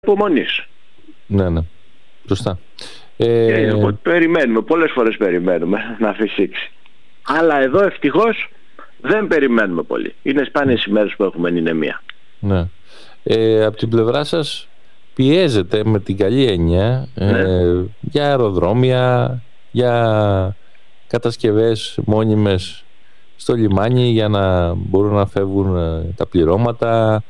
υπομονής. Ναι, ναι. Σωστά. Περιμένουμε, πολλές φορές περιμένουμε να φυσήξει. Αλλά εδώ ευτυχώς δεν περιμένουμε πολύ. Είναι σπάνιες ημέρες που έχουμε ενηνεμία. Ναι. Από την πλευρά σας πιέζεται με την καλή έννοια για αεροδρόμια, για κατασκευές μόνιμες στο λιμάνι για να μπορούν να φεύγουν τα πληρώματα,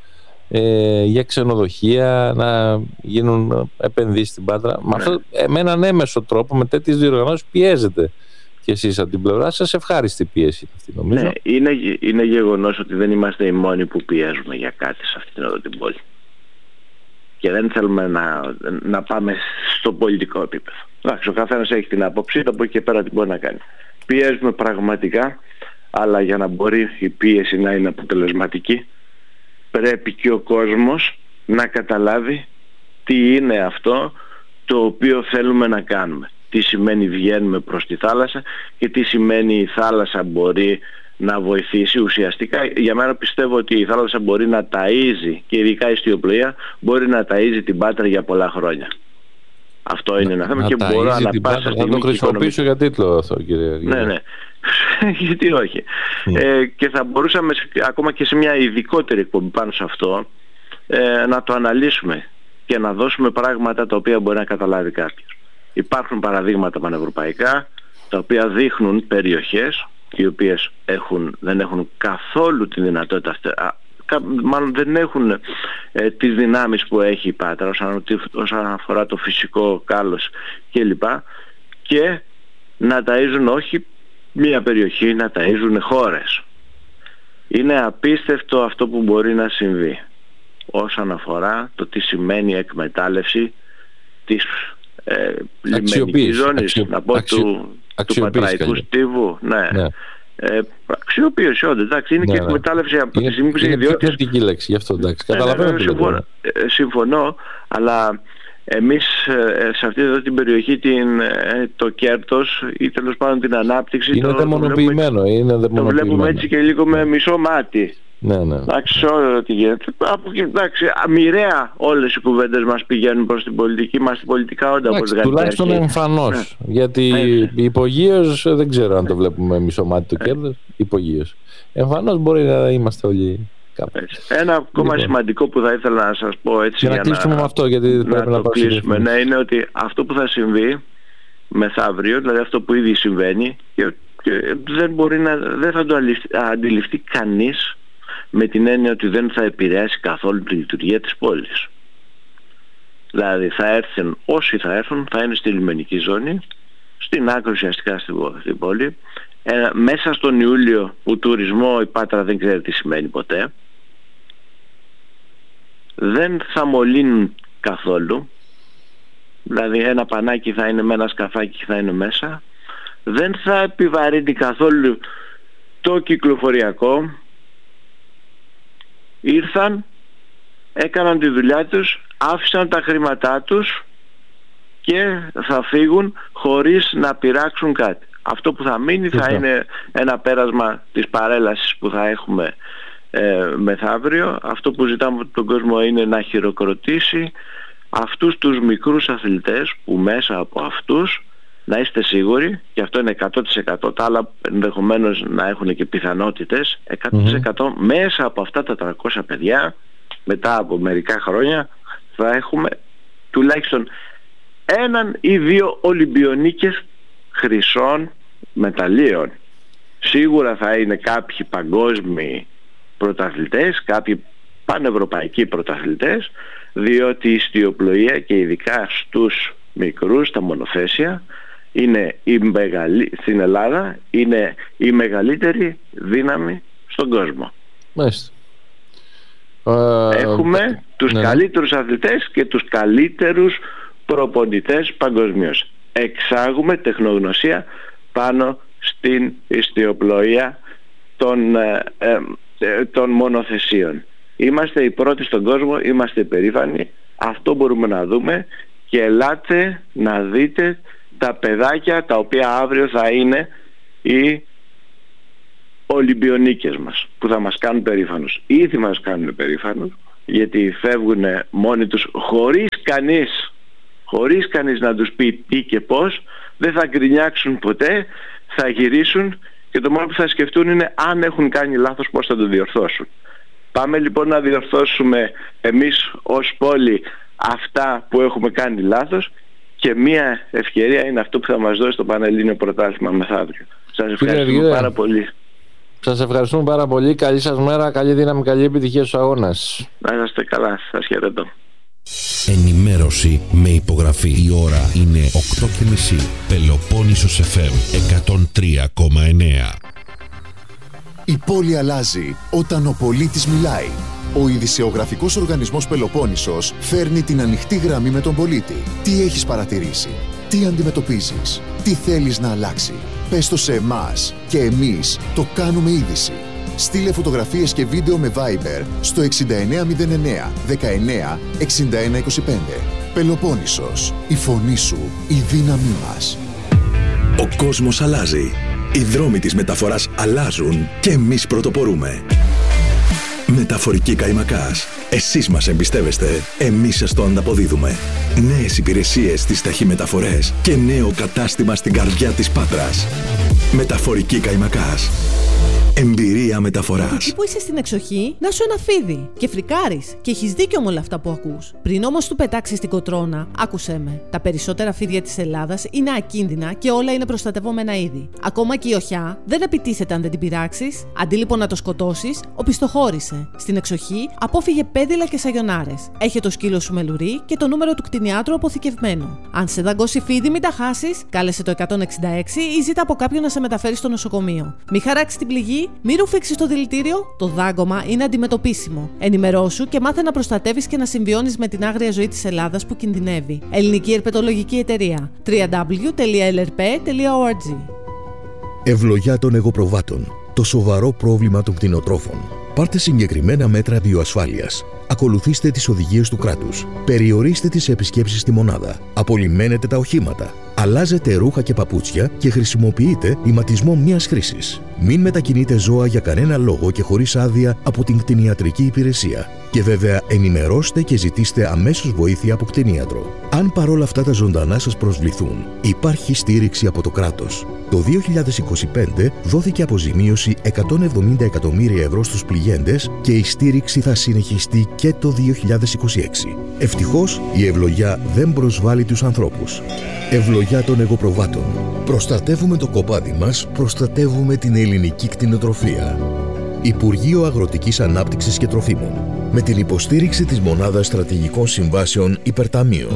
για ξενοδοχεία, να γίνουν επενδύσεις στην Πάτρα. Με έναν έμεσο τρόπο, με τέτοιες διοργανώσεις πιέζετε και εσείς από την πλευρά σας. Ευχάριστη πίεση αυτή, νομίζω. Ναι, είναι γεγονός ότι δεν είμαστε οι μόνοι που πιέζουμε για κάτι σε αυτήν εδώ την πόλη. Και δεν θέλουμε να πάμε στο πολιτικό επίπεδο. Εντάξει, ο καθένας έχει την άποψη, από εκεί και πέρα τι μπορεί να κάνει. Πιέζουμε πραγματικά, αλλά για να μπορεί η πίεση να είναι αποτελεσματική, πρέπει και ο κόσμος να καταλάβει τι είναι αυτό το οποίο θέλουμε να κάνουμε. Τι σημαίνει βγαίνουμε προς τη θάλασσα και τι σημαίνει η θάλασσα μπορεί να βοηθήσει ουσιαστικά. Για μένα πιστεύω ότι η θάλασσα μπορεί να ταΐζει, και ειδικά η ιστιοπλοεία μπορεί να ταΐζει την Πάτρα για πολλά χρόνια. Αυτό είναι ένα θέμα και μπορώ να πάσα στιγμή. Θα το χρησιμοποιήσω για τίτλο αυτό, κύριε. Ναι. Γιατί όχι. Και θα μπορούσαμε ακόμα και σε μια ειδικότερη εκπομπή πάνω σε αυτό να το αναλύσουμε και να δώσουμε πράγματα τα οποία μπορεί να καταλάβει κάποιος. Υπάρχουν παραδείγματα πανευρωπαϊκά τα οποία δείχνουν περιοχές οι οποίες δεν έχουν καθόλου τη δυνατότητα, μάλλον δεν έχουν τις δυνάμεις που έχει η Πάτρα όσον αφορά το φυσικό κάλος κλπ. Και να ταΐζουν όχι μία περιοχή, να ταΐζουν χώρες. Είναι απίστευτο αυτό που μπορεί να συμβεί όσον αφορά το τι σημαίνει εκμετάλλευση της λιμενικής ζώνης, να πω του Πατραϊκού στίβου. Ναι. Αξιοποίηση, όντως, εντάξει, είναι και εκμετάλλευση από τη στιγμή που είσαι ιδιώτης. Είναι πιο θετική λέξη, γι' αυτό, εντάξει, καταλαβαίνω. Συμφωνώ, αλλά εμείς σε αυτή εδώ την περιοχή το κέρδος ή τέλος πάντων την ανάπτυξη είναι δαιμονοποιημένο. Το βλέπουμε έτσι και λίγο με μισό μάτι. Ναι. Εντάξει, όλο τι γίνεται. Εντάξει, μοιραία όλες οι κουβέντες μας πηγαίνουν προς την πολιτική μας, την πολιτικά όντα. Τουλάχιστον εμφανώς. Γιατί υπογείως δεν ξέρω αν το βλέπουμε μισό μάτι το κέρδος. Υπογείως. Εμφανώς μπορεί να είμαστε όλοι κάπου. Ένα ακόμα σημαντικό που θα ήθελα να σας πω έτσι για να κλείσουμε με αυτό, γιατί πρέπει να το κλείσουμε. Ναι, είναι ότι αυτό που θα συμβεί μεθαύριο, δηλαδή αυτό που ήδη συμβαίνει, και δεν θα το αντιληφθεί κανείς, με την έννοια ότι δεν θα επηρεάσει καθόλου τη λειτουργία της πόλης. Δηλαδή θα έρθουν όσοι θα έρθουν, θα είναι στη λιμενική ζώνη, στην άκρη ουσιαστικά στην πόλη. Μέσα στον Ιούλιο που τουρισμό η Πάτρα δεν ξέρει τι σημαίνει ποτέ, δεν θα μολύνουν καθόλου. Δηλαδή ένα πανάκι θα είναι με ένα σκαφάκι και θα είναι μέσα. Δεν θα επιβαρύνει καθόλου το κυκλοφοριακό. Ήρθαν, έκαναν τη δουλειά τους, άφησαν τα χρήματά τους και θα φύγουν χωρίς να πειράξουν κάτι. Αυτό που θα μείνει θα είναι ένα πέρασμα της παρέλασης που θα έχουμε μεθαύριο. Αυτό που ζητάμε από τον κόσμο είναι να χειροκροτήσει αυτούς τους μικρούς αθλητές που μέσα από αυτούς, να είστε σίγουροι, και αυτό είναι 100%, τα άλλα ενδεχομένως να έχουν και πιθανότητες, 100% μέσα από αυτά τα 300 παιδιά μετά από μερικά χρόνια θα έχουμε τουλάχιστον έναν ή δύο Ολυμπιονίκες χρυσών μεταλλίων. Σίγουρα θα είναι κάποιοι παγκόσμιοι πρωταθλητές, κάποιοι πανευρωπαϊκοί πρωταθλητές, διότι η ιστιοπλοεία και ειδικά στους μικρούς, τα μονοθέσια, είναι στην Ελλάδα είναι η μεγαλύτερη δύναμη στον κόσμο. Μάλιστα. Έχουμε τους καλύτερους αθλητές και τους καλύτερους προπονητές παγκοσμίως. Εξάγουμε τεχνογνωσία πάνω στην ιστιοπλοεία των μονοθεσίων. Είμαστε οι πρώτοι στον κόσμο, είμαστε περήφανοι. Αυτό μπορούμε να δούμε, και ελάτε να δείτε τα παιδάκια τα οποία αύριο θα είναι οι Ολυμπιονίκες μας, που θα μας κάνουν περήφανους. Ήδη μας κάνουν περήφανους, γιατί φεύγουν μόνοι τους χωρίς κανείς να τους πει τι και πώς. Δεν θα γκρινιάξουν ποτέ, θα γυρίσουν και το μόνο που θα σκεφτούν είναι αν έχουν κάνει λάθος πώς θα το διορθώσουν. Πάμε λοιπόν να διορθώσουμε εμείς ως πόλη αυτά που έχουμε κάνει λάθος, και μία ευκαιρία είναι αυτό που θα μας δώσει το Πανελλήνιο Πρωτάθλημα μεθαύριο. Σας ευχαριστούμε πάρα πολύ. Σας ευχαριστούμε πάρα πολύ. Καλή σας μέρα, καλή δύναμη, καλή επιτυχία στους αγώνες. Να είστε καλά, σας χαιρετώ. Ενημέρωση με υπογραφή. Η ώρα είναι 8:30. Πελοπόννησος FM 103,9. Η πόλη αλλάζει όταν ο πολίτης μιλάει. Ο ειδησεογραφικός οργανισμός Πελοπόννησος φέρνει την ανοιχτή γραμμή με τον πολίτη. Τι έχεις παρατηρήσει, τι αντιμετωπίζεις, τι θέλεις να αλλάξει. Πες το σε εμάς και εμείς το κάνουμε είδηση. Στείλε φωτογραφίες και βίντεο με Viber στο 6909 19 61 25. Πελοπόννησος, η φωνή σου, η δύναμή μας. Ο κόσμος αλλάζει. Οι δρόμοι της μεταφοράς αλλάζουν και εμείς πρωτοπορούμε. Μεταφορική Καϊμακάς. Εσείς μας εμπιστεύεστε, εμείς σας το ανταποδίδουμε. Νέες υπηρεσίες στις ταχυμεταφορές και νέο κατάστημα στην καρδιά της Πάτρας. Μεταφορική Καϊμακάς. Εμπειρία μεταφοράς. Εκεί που είσαι στην εξοχή, να σου ένα φίδι και φρικάρεις. Και έχεις δίκιο με όλα αυτά που ακούς. Πριν όμως του πετάξεις την κοτρώνα, άκουσέ με. Τα περισσότερα φίδια της Ελλάδας είναι ακίνδυνα και όλα είναι προστατευόμενα είδη. Ακόμα και η οχιά δεν επιτίθεται αν δεν την πειράξεις. Αντί λοιπόν να το σκοτώσεις, οπισθοχώρησε. Στην εξοχή, απόφυγε πέδιλα και σαγιονάρες. Έχε το σκύλο σου με λουρί και το νούμερο του κτηνιάτρου αποθηκευμένο. Αν σε δαγκώσει φίδι, μην τα χάσεις, κάλεσε το 166 ή ζήτα από κάποιον να σε μεταφέρει στο νοσοκομείο. Μη χαράξει την πληγή. Μην ρουφήξεις το δηλητήριο, το δάγκωμα είναι αντιμετωπίσιμο. Ενημερώσου και μάθε να προστατεύεις και να συμβιώνεις με την άγρια ζωή της Ελλάδας που κινδυνεύει. Ελληνική Ερπετολογική Εταιρεία. www.lrp.org. Ευλογιά των εγωπροβάτων. Το σοβαρό πρόβλημα των κτηνοτρόφων. Πάρτε συγκεκριμένα μέτρα βιοασφάλειας. Ακολουθήστε τις οδηγίες του κράτους. Περιορίστε τις επισκέψεις στη μονάδα. Απολυμμένετε τα οχήματα. Αλλάζετε ρούχα και παπούτσια και χρησιμοποιείτε ηματισμό μιας χρήσης. Μην μετακινείτε ζώα για κανένα λόγο και χωρίς άδεια από την κτηνιατρική υπηρεσία. Και βέβαια ενημερώστε και ζητήστε αμέσως βοήθεια από κτηνίατρο. Αν παρόλα αυτά τα ζωντανά σας προσβληθούν, υπάρχει στήριξη από το κράτος. Το 2025 δόθηκε αποζημίωση 170 εκατομμύρια ευρώ στους πληγέντες και η στήριξη θα συνεχιστεί και το 2026. Ευτυχώς η ευλογιά δεν προσβάλλει τους ανθρώπους. Ευλογιά των εγωπροβάτων. Προστατεύουμε το κοπάδι μας, προστατεύουμε την ελληνική κτηνοτροφία. Υπουργείο Αγροτικής Ανάπτυξης και Τροφίμων. Με την υποστήριξη της Μονάδας Στρατηγικών Συμβάσεων Υπερταμείο.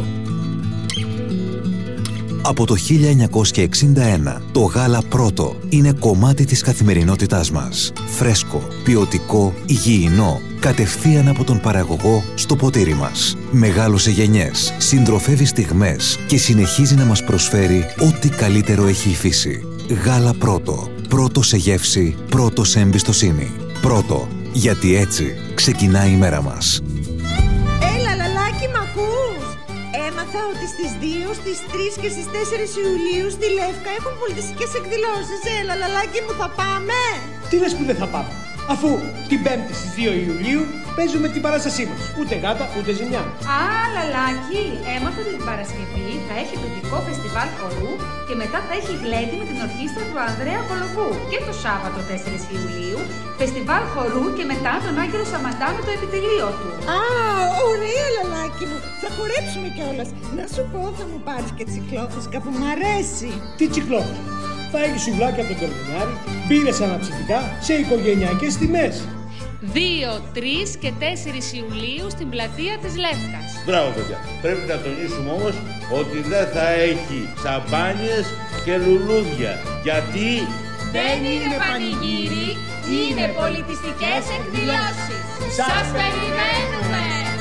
Από το 1961, το γάλα Πρώτο είναι κομμάτι της καθημερινότητάς μας. Φρέσκο, ποιοτικό, υγιεινό, κατευθείαν από τον παραγωγό στο ποτήρι μας. Μεγάλωσε γενιές, συντροφεύει στιγμές και συνεχίζει να μας προσφέρει ό,τι καλύτερο έχει η φύση. Γάλα Πρώτο. Πρώτο σε γεύση, πρώτο σε εμπιστοσύνη. Πρώτο, γιατί έτσι ξεκινάει η μέρα μας. Έλα, λαλάκι, μ' ακούς? Έμαθα ότι στις 2, στις 3 και στις 4 Ιουλίου στη Λεύκα έχουν πολιτιστικές εκδηλώσεις. Έλα, λαλάκι μου, θα πάμε? Τι λες που δεν θα πάμε, αφού την 5η στις 2 Ιουλίου παίζουμε την παράστασή μας. Ούτε γάτα, ούτε ζημιά. Α, λαλάκι, έμαθα ότι την Παρασκευή θα έχει τοπικό φεστιβάλ χορού και μετά θα έχει γλέντι με την ορχήστρα του Ανδρέα Κολοβού. Και το Σάββατο 4 Ιουλίου, φεστιβάλ χορού και μετά τον Άγγελο Σαμαντά με το επιτελείο του. Α, ωραία, λαλάκι μου. Θα χορέψουμε κιόλας. Να σου πω, θα μου πάρεις και τσικλόφουσκα που μ' αρέσει. Τι τσικλόφουσκα? Θα έχει σουβλάκια από τον Κορδονιάρη, μπύρες αναψυκτικά σε οικογενειακές τιμές. 2, 3 και 4 Ιουλίου στην πλατεία της Λεύκας. Μπράβο, παιδιά. Πρέπει να τονίσουμε όμως ότι δεν θα έχει σαμπάνιες και λουλούδια. Γιατί δεν είναι πανηγύρι, είναι πολιτιστικές εκδηλώσεις. Σας περιμένουμε!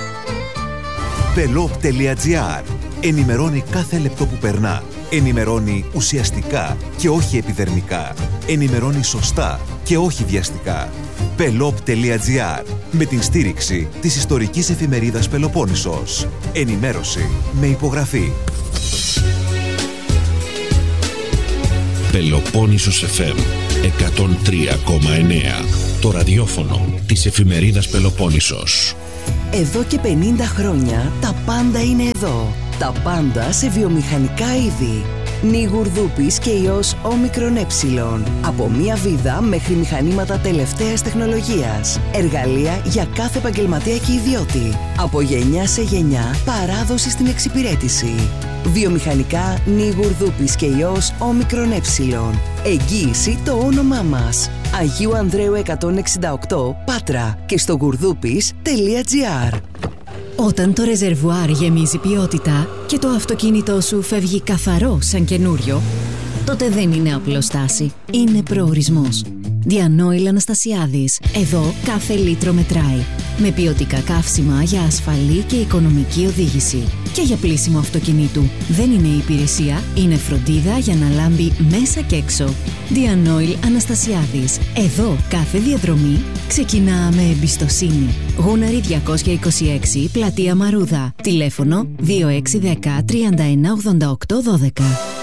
Pelop.gr. Ενημερώνει κάθε λεπτό που περνά. Ενημερώνει ουσιαστικά και όχι επιδερμικά. Ενημερώνει σωστά και όχι βιαστικά. Pelop.gr. Με την στήριξη της ιστορικής εφημερίδας Πελοπόννησος. Ενημέρωση με υπογραφή. Πελοπόννησος FM 103,9. Το ραδιόφωνο της εφημερίδας Πελοπόννησος. Εδώ και 50 χρόνια τα πάντα είναι εδώ. Τα πάντα σε βιομηχανικά είδη. Νι Γουρδούπης και ιός όμικρον ε. Από μία βίδα μέχρι μηχανήματα τελευταίας τεχνολογίας. Εργαλεία για κάθε επαγγελματία και ιδιώτη. Από γενιά σε γενιά, παράδοση στην εξυπηρέτηση. Βιομηχανικά Νι Γουρδούπης και ιός όμικρον ε. Εγγύηση το όνομά μας. Αγίου Ανδρέου 168 Πάτρα και στο γουρδούπης.gr. Όταν το ρεζερβουάρ γεμίζει ποιότητα και το αυτοκίνητό σου φεύγει καθαρό σαν καινούριο, τότε δεν είναι απλώς στάση, είναι προορισμός. Διανόηλ Αναστασιάδης. Εδώ κάθε λίτρο μετράει. Με ποιοτικά καύσιμα για ασφαλή και οικονομική οδήγηση. Και για πλύσιμο αυτοκινήτου. Δεν είναι υπηρεσία, είναι φροντίδα για να λάμπει μέσα και έξω. Διανόηλ Αναστασιάδης. Εδώ κάθε διαδρομή ξεκινά με εμπιστοσύνη. Γούναρη 226, Πλατεία Μαρούδα. Τηλέφωνο 2610 3188 12.